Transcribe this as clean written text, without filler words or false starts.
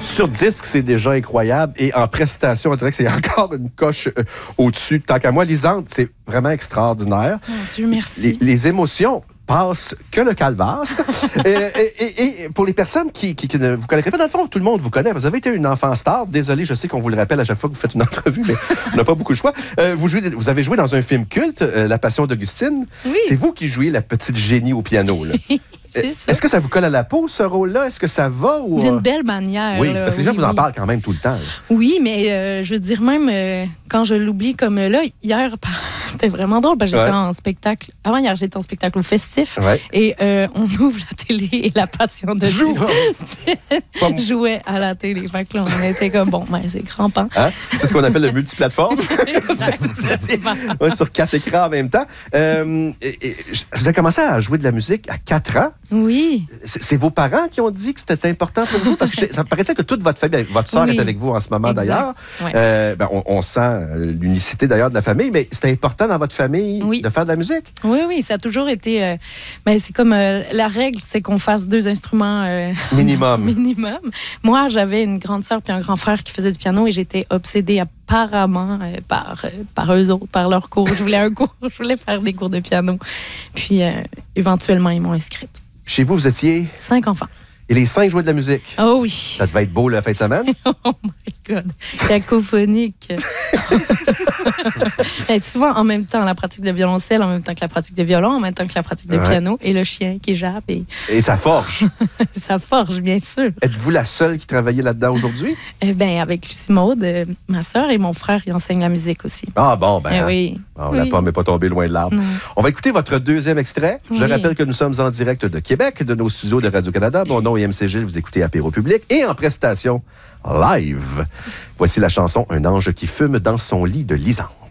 Sur disque, c'est déjà incroyable. Et en prestation, on dirait que c'est encore une coche au-dessus. Tant qu'à moi, Lisande, c'est vraiment extraordinaire. Mon Dieu, merci. Les émotions passe que le calvasse. et pour les personnes qui ne vous connaîtraient pas, dans le fond, tout le monde vous connaît. Vous avez été une enfant star. Désolé, je sais qu'on vous le rappelle à chaque fois que vous faites une entrevue, mais on n'a pas beaucoup de choix. Vous avez joué dans un film culte, La Passion d'Augustine. Oui. C'est vous qui jouez la petite génie au piano, là. C'est ça. Est-ce que ça vous colle à la peau, ce rôle-là? Est-ce que ça va? Ou... D'une belle manière. Oui, là. parce que les gens vous en parlent quand même tout le temps. Là. Oui, mais je veux dire, même quand je l'oublie comme là, hier, c'était vraiment drôle parce que j'étais en spectacle. Avant hier, j'étais en spectacle au Festif. Ouais. Et on ouvre la télé et La Passion de jouait à la télé. Fait que là, on était comme, bon, ben, c'est crampant. Hein? C'est ce qu'on appelle le multiplateforme. Exactement. Ouais, sur 4 écrans en même temps. Vous avez commencé à jouer de la musique à 4 ans. Oui. C'est vos parents qui ont dit que c'était important pour vous? Parce que ça me paraît que toute votre famille, votre sœur est avec vous en ce moment d'ailleurs. Ouais. On sent l'unicité d'ailleurs de la famille, mais c'était important dans votre famille de faire de la musique? Oui, ça a toujours été... c'est comme la règle, c'est qu'on fasse 2 instruments... minimum. Minimum. Moi, j'avais une grande sœur puis un grand frère qui faisaient du piano et j'étais obsédée apparemment par eux autres, par leurs cours. Je voulais un cours, je voulais faire des cours de piano. Puis, éventuellement, ils m'ont inscrite. Chez vous, vous étiez... 5 enfants. Et les 5 jouaient de la musique? Oh oui. Ça devait être beau la fin de semaine? Oh my God. Cacophonique. Et souvent, en même temps, la pratique de violoncelle, en même temps que la pratique de violon, en même temps que la pratique de piano, et le chien qui jappe. Et ça forge. Ça forge, bien sûr. Êtes-vous la seule qui travaillait là-dedans aujourd'hui? Avec Lucie Maude, ma sœur et mon frère, ils enseignent la musique aussi. Ah bon, ben... oui. La pomme n'est pas tombée loin de l'arbre. On va écouter votre deuxième extrait. Je rappelle que nous sommes en direct de Québec, de nos studios de Radio-Canada. Mon nom est MC Gilles, vous écoutez Apéro Public et en prestation live. Voici la chanson « Un ange qui fume dans son lit » de Lisande.